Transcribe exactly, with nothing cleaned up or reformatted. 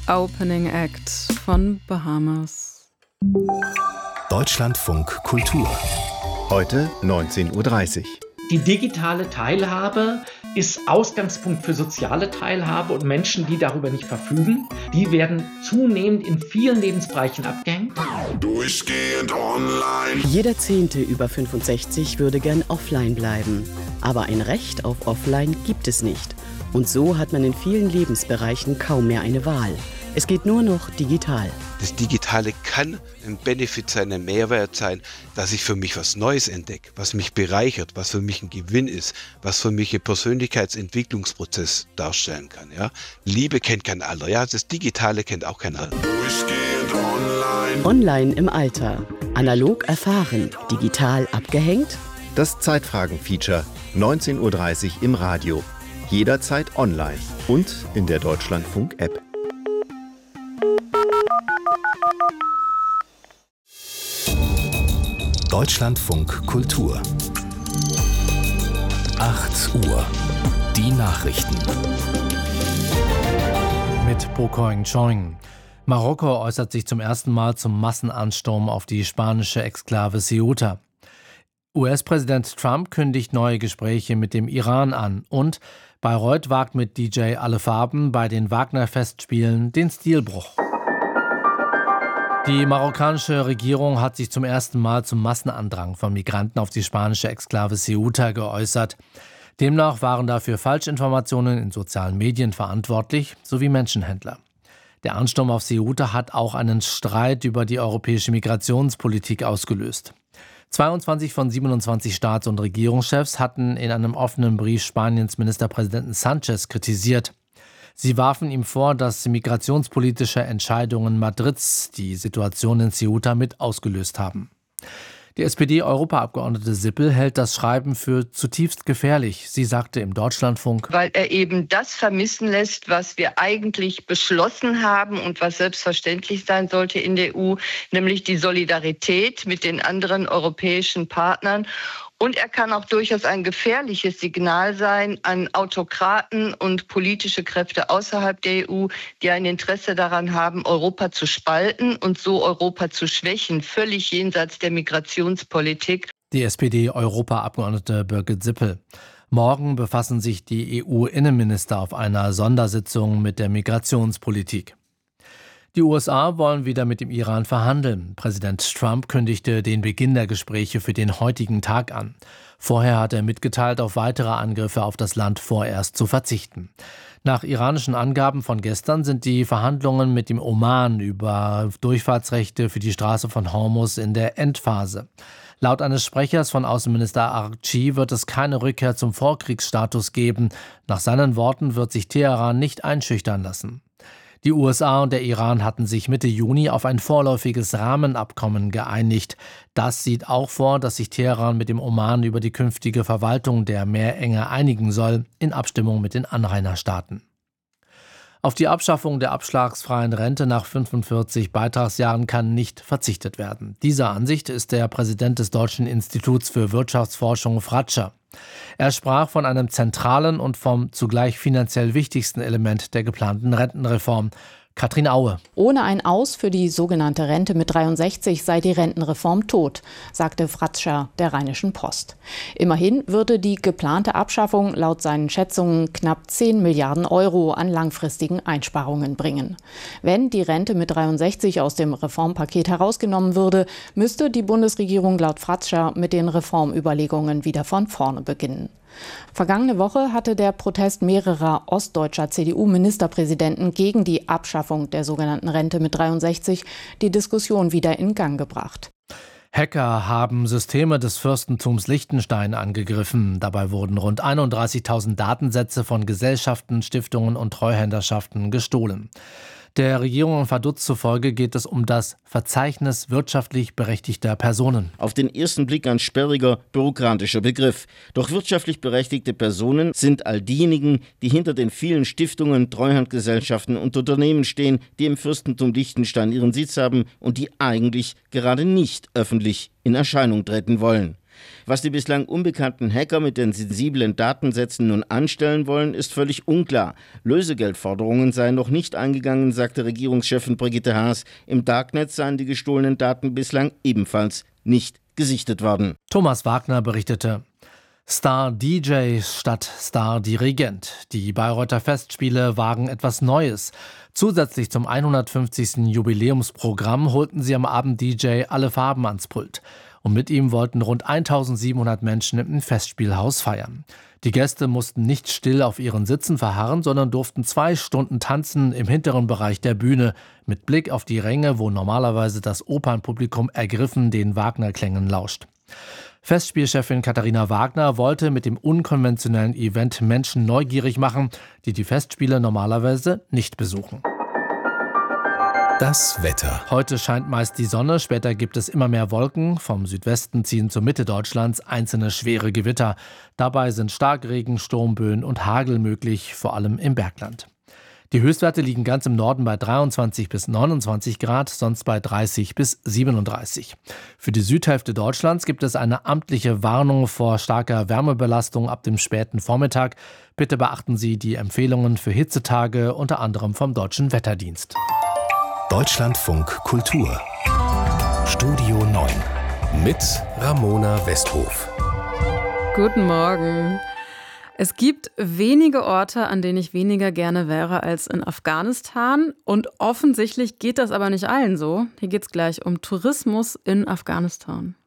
Opening Act von Bahamas. Deutschlandfunk Kultur. Heute neunzehn Uhr dreißig. Die digitale Teilhabe ist Ausgangspunkt für soziale Teilhabe und Menschen, die darüber nicht verfügen, die werden zunehmend in vielen Lebensbereichen abgehängt. Durchgehend online. Jeder Zehnte über fünfundsechzig würde gern offline bleiben. Aber ein Recht auf Offline gibt es nicht. Und so hat man in vielen Lebensbereichen kaum mehr eine Wahl. Es geht nur noch digital. Das Digitale kann ein Benefit sein, ein Mehrwert sein, dass ich für mich was Neues entdecke, was mich bereichert, was für mich ein Gewinn ist, was für mich einen Persönlichkeitsentwicklungsprozess darstellen kann. Ja? Liebe kennt kein Alter, ja? Das Digitale kennt auch kein Alter. Durchgehend online. Online im Alter. Analog erfahren, digital abgehängt? Das Zeitfragen-Feature, neunzehn Uhr dreißig im Radio. Jederzeit online und in der Deutschlandfunk-App. Deutschlandfunk Kultur. acht Uhr. Die Nachrichten. Mit Bokoing Choing. Marokko äußert sich zum ersten Mal zum Massenansturm auf die spanische Exklave Ceuta. U S-Präsident Trump kündigt neue Gespräche mit dem Iran an. Und Bayreuth wagt mit D J Alle Farben bei den Wagner-Festspielen den Stilbruch. Die marokkanische Regierung hat sich zum ersten Mal zum Massenandrang von Migranten auf die spanische Exklave Ceuta geäußert. Demnach waren dafür Falschinformationen in sozialen Medien verantwortlich, sowie Menschenhändler. Der Ansturm auf Ceuta hat auch einen Streit über die europäische Migrationspolitik ausgelöst. zweiundzwanzig von siebenundzwanzig Staats- und Regierungschefs hatten in einem offenen Brief Spaniens Ministerpräsidenten Sánchez kritisiert. Sie warfen ihm vor, dass migrationspolitische Entscheidungen Madrids die Situation in Ceuta mit ausgelöst haben. Die S P D-Europaabgeordnete Sippel hält das Schreiben für zutiefst gefährlich. Sie sagte im Deutschlandfunk: Weil er eben das vermissen lässt, was wir eigentlich beschlossen haben und was selbstverständlich sein sollte in der E U, nämlich die Solidarität mit den anderen europäischen Partnern. Und er kann auch durchaus ein gefährliches Signal sein an Autokraten und politische Kräfte außerhalb der E U, die ein Interesse daran haben, Europa zu spalten und so Europa zu schwächen, völlig jenseits der Migrationspolitik. Die S P D-Europaabgeordnete Birgit Sippel. Morgen befassen sich die E U-Innenminister auf einer Sondersitzung mit der Migrationspolitik. Die U S A wollen wieder mit dem Iran verhandeln. Präsident Trump kündigte den Beginn der Gespräche für den heutigen Tag an. Vorher hat er mitgeteilt, auf weitere Angriffe auf das Land vorerst zu verzichten. Nach iranischen Angaben von gestern sind die Verhandlungen mit dem Oman über Durchfahrtsrechte für die Straße von Hormuz in der Endphase. Laut eines Sprechers von Außenminister Argchi wird es keine Rückkehr zum Vorkriegsstatus geben. Nach seinen Worten wird sich Teheran nicht einschüchtern lassen. Die U S A und der Iran hatten sich Mitte Juni auf ein vorläufiges Rahmenabkommen geeinigt. Das sieht auch vor, dass sich Teheran mit dem Oman über die künftige Verwaltung der Meerenge einigen soll, in Abstimmung mit den Anrainerstaaten. Auf die Abschaffung der abschlagsfreien Rente nach fünfundvierzig Beitragsjahren kann nicht verzichtet werden. Dieser Ansicht ist der Präsident des Deutschen Instituts für Wirtschaftsforschung Fratscher. Er sprach von einem zentralen und vom zugleich finanziell wichtigsten Element der geplanten Rentenreform. Katrin Aue. Ohne ein Aus für die sogenannte Rente mit dreiundsechzig sei die Rentenreform tot, sagte Fratscher der Rheinischen Post. Immerhin würde die geplante Abschaffung laut seinen Schätzungen knapp zehn Milliarden Euro an langfristigen Einsparungen bringen. Wenn die Rente mit dreiundsechzig aus dem Reformpaket herausgenommen würde, müsste die Bundesregierung laut Fratscher mit den Reformüberlegungen wieder von vorne beginnen. Vergangene Woche hatte der Protest mehrerer ostdeutscher C D U-Ministerpräsidenten gegen die Abschaffung der sogenannten Rente mit dreiundsechzig die Diskussion wieder in Gang gebracht. Hacker haben Systeme des Fürstentums Liechtenstein angegriffen. Dabei wurden rund einunddreißigtausend Datensätze von Gesellschaften, Stiftungen und Treuhänderschaften gestohlen. Der Regierung von Vaduz zufolge geht es um das Verzeichnis wirtschaftlich berechtigter Personen. Auf den ersten Blick ein sperriger, bürokratischer Begriff. Doch wirtschaftlich berechtigte Personen sind all diejenigen, die hinter den vielen Stiftungen, Treuhandgesellschaften und Unternehmen stehen, die im Fürstentum Liechtenstein ihren Sitz haben und die eigentlich gerade nicht öffentlich in Erscheinung treten wollen. Was die bislang unbekannten Hacker mit den sensiblen Datensätzen nun anstellen wollen, ist völlig unklar. Lösegeldforderungen seien noch nicht eingegangen, sagte Regierungschefin Brigitte Haas. Im Darknet seien die gestohlenen Daten bislang ebenfalls nicht gesichtet worden. Thomas Wagner berichtete. Star-D J statt Star-Dirigent. Die Bayreuther Festspiele wagen etwas Neues. Zusätzlich zum hundertfünfzigsten Jubiläumsprogramm holten sie am Abend D J Alle Farben ans Pult. Und mit ihm wollten rund eintausendsiebenhundert Menschen im Festspielhaus feiern. Die Gäste mussten nicht still auf ihren Sitzen verharren, sondern durften zwei Stunden tanzen im hinteren Bereich der Bühne, mit Blick auf die Ränge, wo normalerweise das Opernpublikum ergriffen den Wagner-Klängen lauscht. Festspielchefin Katharina Wagner wollte mit dem unkonventionellen Event Menschen neugierig machen, die die Festspiele normalerweise nicht besuchen. Das Wetter. Heute scheint meist die Sonne, später gibt es immer mehr Wolken. Vom Südwesten ziehen zur Mitte Deutschlands einzelne schwere Gewitter. Dabei sind Starkregen, Sturmböen und Hagel möglich, vor allem im Bergland. Die Höchstwerte liegen ganz im Norden bei dreiundzwanzig bis neunundzwanzig Grad, sonst bei dreißig bis siebenunddreißig. Für die Südhälfte Deutschlands gibt es eine amtliche Warnung vor starker Wärmebelastung ab dem späten Vormittag. Bitte beachten Sie die Empfehlungen für Hitzetage, unter anderem vom Deutschen Wetterdienst. Deutschlandfunk Kultur. Studio neun mit Ramona Westhof. Guten Morgen. Es gibt wenige Orte, an denen ich weniger gerne wäre als in Afghanistan. Und offensichtlich geht das aber nicht allen so. Hier geht es gleich um Tourismus in Afghanistan.